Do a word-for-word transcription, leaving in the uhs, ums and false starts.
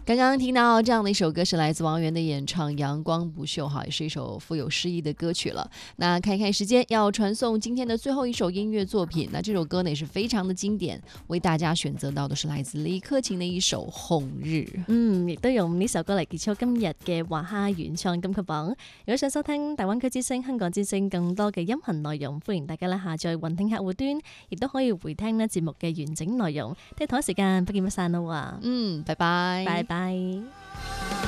刚刚听到这样的一首歌是来自王源的演唱《阳光不锈》哈，也是一首富有诗意的歌曲了。那看一看时间，要传送今天的最后一首音乐作品。那这首歌呢也是非常的經典，為大家選擇到的是來自李克勤的一首《紅日》。 嗯，亦都用呢首歌嚟結束今日嘅華蝦原創金曲榜。如果想收聽大灣區之聲、香港之聲更多嘅音頻內容，歡迎大家咧下載雲聽客戶端，亦都可以回聽呢節目嘅完整內容。聽日同一時間不見不散啦喎。 嗯，拜拜， 拜拜。